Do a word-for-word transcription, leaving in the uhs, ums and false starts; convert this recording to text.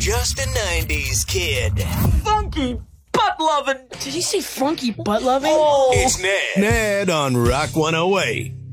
just a nineties kid. Funky butt loving. Did he say funky butt loving? Oh. It's Ned. Ned on Rock one oh eight.